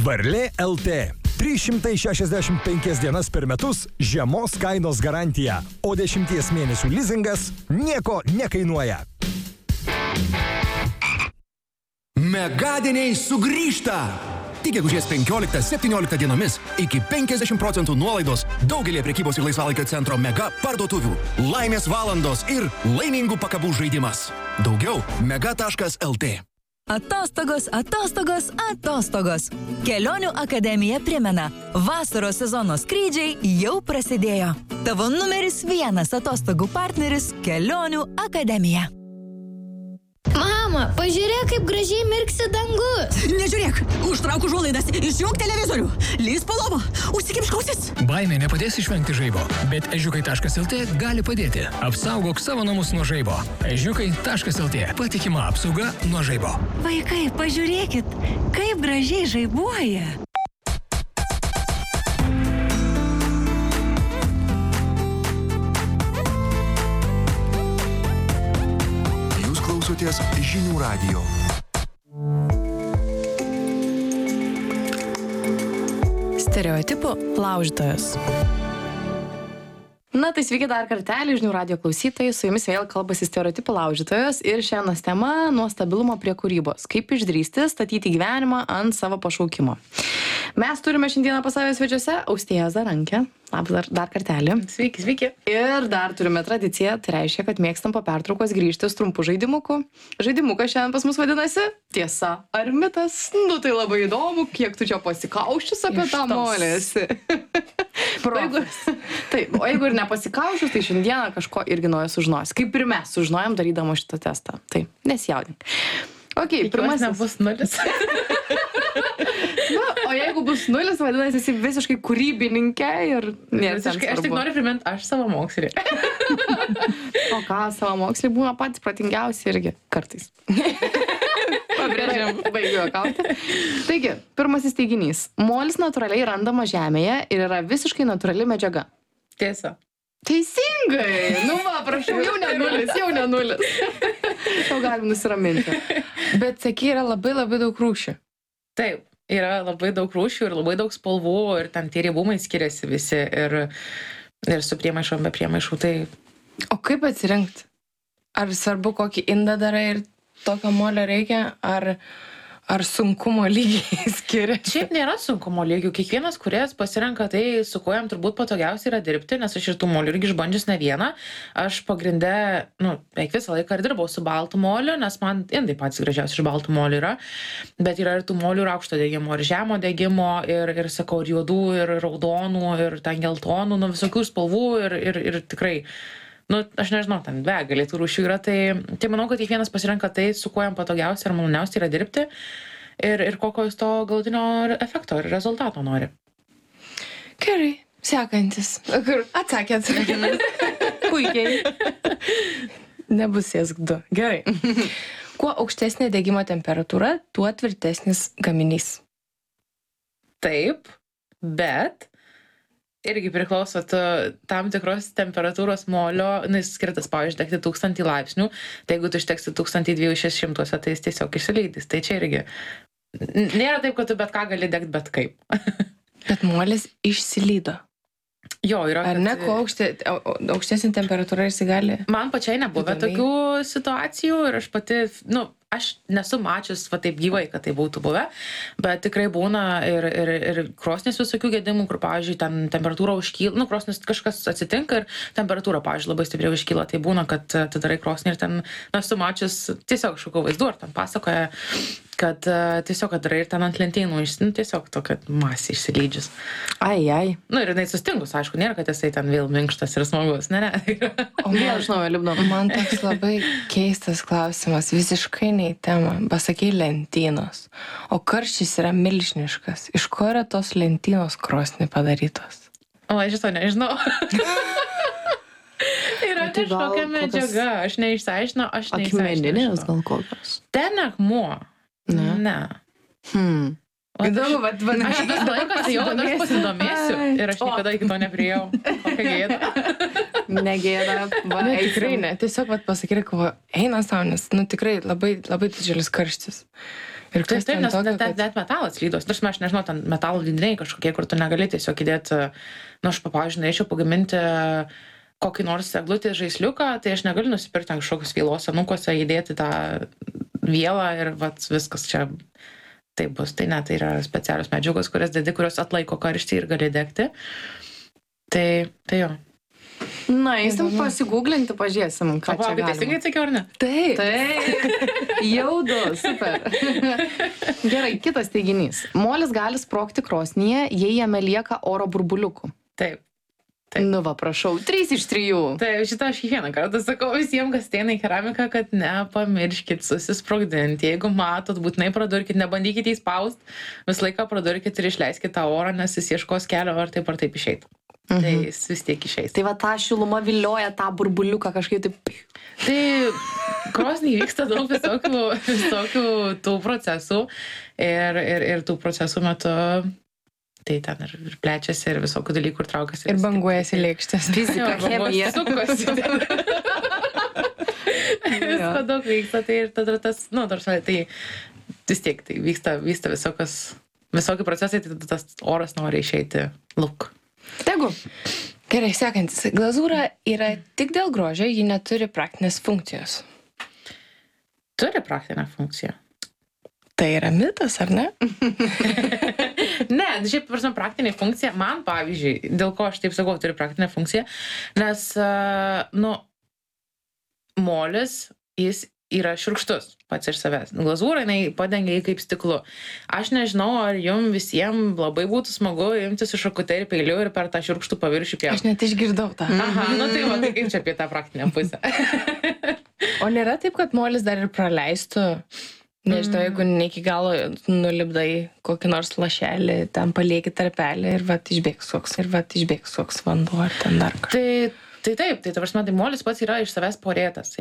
Varlė LT. 365 dienas per metus žemos kainos garantija, o 10 mėnesių lizingas nieko nekainuoja. Megadieniai sugrįžta! Tik gegužės 15-17 dienomis iki 50% nuolaidos daugelį prekybos ir laisvalaikio centro Mega parduotuvių. Laimės valandos ir laimingų pakabų žaidimas. Daugiau mega.lt. Atostogos, atostogos, atostogos. Kelionių akademija primena, vasaros sezono skrydžiai jau prasidėjo. Tavo numeris 1 atostogų partneris – Kelionių akademija. Mama, pažiūrėk, kaip gražiai mirksi dangus. Nežiūrėk, užtrauk užuolaidas, išjunk televizorių, lįsk po lovą, užsikimšk ausis. Baimė nepadės išvengti žaibo, bet ežiukai.lt gali padėti. Apsaugok savo namus nuo žaibo. Ežiukai.lt. Patikima apsauga nuo žaibo. Vaikai, pažiūrėkit, kaip gražiai žaibuoja. Klausotės Žinių radijo. Stereotipų laužytojas. Na, tai sveiki dar kartelį, Žinių radijo klausytojai, su jumis vėl kalbasi stereotipų laužytojas ir šiandienos tema nuo stabilumo prie kūrybos. Kaip išdrįsti statyti gyvenimą ant savo pašaukimo. Mes turime šiandieną pas save svečiuose Austėją Zarankę. Labas dar kartelį. Sveiki, sveiki. Ir dar turime tradiciją, tai reiškia, kad mėgstam po pertraukos grįžti su trumpu žaidimuku. Žaidimukas šiandien pas mus vadinasi Tiesa ar mitas? Nu, tai labai įdomu, kiek tu čia pasikauščius apie tą molėsi. Taip, o jeigu ir nepasikauščius, tai šiandieną kažko irgi naujo sužinosi. Kaip ir mes sužinojom darydama šitą testą. Tai nesijaudink. Ok, pirmasis. Nebus 0. Na, o jeigu bus 0, vadinasi, esi visiškai kūrybininkė ir nėra ten svarbu. Aš tik noriu priminti, aš savo mokslį. O ką, savo mokslį būna patys pratingiausi irgi kartais. Pabrėžiam, baigiu juokauti. Taigi, pirmasis teiginys. Molis natūraliai randama žemėje ir yra visiškai natūrali medžiaga. Tiesa. Teisingai! Nu va, prašau, jau ne 0. Jau galim nusiraminti. Bet, saky, yra labai daug rūšių. Taip, yra labai daug rūšių ir labai daug spalvų ir ten tie riebumai skiriasi visi ir su priemaišom, be priemaišų. Tai... O kaip atsirinkti? Ar svarbu, kokį indą darai ir tokio molio reikia, ar sunkumo lygiai skiria? Šiaip nėra sunkumo lygių. Kiekvienas kūrėjas pasirenka tai, su kuo jam turbūt patogiausiai yra dirbti, nes aš ir tų molių irgi išbandžius ne vieną. Aš pagrinde, beveik visą laiką ir dirbau su baltu moliu, nes man indai patys gražiausi iš baltų molių yra. Bet yra ir tų molių ir aukšto degimo, ir žemo degimo, ir sakau, ir juodų, ir raudonų, ir ten geltonų, visokių spalvų ir tikrai... aš nežinau, ten begalė tų rūšių yra, tai manau, kad kiekvienas pasirenka tai, su kuo jam patogiausiai ir maloniausiai yra dirbti ir kokio jis to galutinio efekto ir rezultato nori. Gerai, sekantis. Atsakėt. Puikiai. Nebus sėsk 2. Gerai. Kuo aukštesnė degimo temperatūra, tuo tvirtesnis gaminys. Taip, bet... irgi priklauso tam tikros temperatūros molio, jis skirtas, pavyzdžiui, degti 1000 laipsnių, tai jeigu tu išteksti 1200, tai jis tiesiog išsileidys. Tai čia irgi nėra taip, kad tu bet ką gali degti bet kaip. Bet molis išsilydo. Jo, yra. Ar ne, kuo aukštesnė temperatūra jis gali? Man pačiai nebuvę tokių situacijų ir aš pati, aš nesu mačius taip gyvai, kad tai būtų buvę, bet tikrai būna ir krosnis visokių gedimų, kur, pavyzdžiui, ten temperatūra užkyla, krosnis kažkas atsitinka ir temperatūra, pavyzdžiui, labai stipriai užkyla, tai būna, kad tu darai krosnį ir ten, esu mačius tiesiog kažkokių vaizdų, ar ten pasakoja, kad tiesiog darai ir ten ant lentynų, tiesiog tokia masė išsilydžius. Ai. Ir jinai sustingus, aišku, nėra, kad jisai ten vėl minkštas ir smagus, ne. O vėl aš naujo lipdom. Man toks labai keistas klausimas, visiškai ne į temą. Pasakei lentynos, o karštis yra milžiniškas. Iš ko yra tos lentynos krosnį padarytos? O, aš šito nežinau. Yra kažkokia medžiaga, aš neišsiaiškinau, aš neišsiaiškinau. Akmeninės gal kokios? Ten akmuo. Ne. Įdomu, aš vis laiką atėjau, aš pasidomėsiu ir aš niekada iki to nepriejau. Kokia gėda. Negėda. Tikrai ne. Tiesiog pasakyk, eina saunis. Tikrai labai, labai didžiulis karštis. Ir kas Taip, ten nes tokio, net metalas lydos. Nors aš nežinau, ten metalo lydiniai kažkokie, kur tu negali tiesiog įdėti, aš pavyzdžiui, norėčiau pagaminti kokį nors eglutės žaisliuką, tai aš negaliu nusipirkti kažkokius vielos senukuose, įdėti tą vielą ir viskas čia taip bus. Tai ne, tai yra specialios medžiagos, kurios atlaiko karštį ir gali degti. Tai jo. Na, eisim pasigūglinti, pažiūrėsim, ką čia galima. Teisingai atsakiau, ar ne? Taip. Jaudu, super. Gerai, kitas teiginys. Molis gali sprogti krosnyje, jei jame lieka oro burbuliukų. Taip. Nu va, prašau, 3 iš 3. Taip, šitą aš kiekvieną kartą sakau visiems, kas ateina į keramiką, kad nepamirškit susisprogdinti. Jeigu matot, būtinai pradurkit, nebandykite įspaust, visą laiką pradurkit ir išleiskit tą orą, nes jis ieškos kelio ar taip išeit. Tai jis vis tiek išeis. Tai va ta šiluma vilioja tą burbuliuką kažkaip taip. Tai krosny vyksta daug visokių tų procesų ir tų procesų metu tai ten ir plečiasi ir visokių dalykų ir traukiasi. Ir banguojasi lėkštės. Fizika, chemija. Visko daug vyksta, tai ir tada tas, tai vis tiek tai vyksta visokie procesai, tai tas oras nori išeiti lauk. Tegu. Gerai, sekantis. Glazūra yra tik dėl grožio, ji neturi praktinės funkcijos. Turi praktinę funkciją. Tai yra mitas, ar ne? Ne, šiaip, praktinė funkcija, man pavyzdžiui, dėl ko aš taip sakau, turi praktinę funkciją, nes, molis, jis yra šiurkštus pats iš savęs. Glazūra, jinai padengia jį kaip stiklu. Aš nežinau, ar jums visiems labai būtų smagu imtis iš šakute ir peiliu ir per tą šiurkštų paviršių pjauti. Aš net išgirdau tą. Aha, tai kaip čia apie tą praktinę pusę. O nėra taip, kad molis dar ir praleistų? Nežinau, jeigu ne iki galo nulipdai kokį nors lašelį, ten palieki tarpelį ir išbėgs koks vanduo ar ten dar kažkas. Tai taip, tai molis pats yra iš savęs porėtas.